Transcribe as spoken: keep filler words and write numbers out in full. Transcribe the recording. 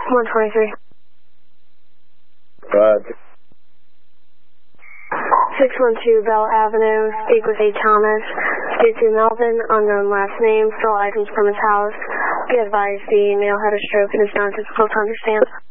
one twenty-three. Roger. six one two Bell Avenue, speak with A. Thomas. Due to Melvin, unknown last name, stole items from his house. Be advised the male had a stroke and is not difficult to understand.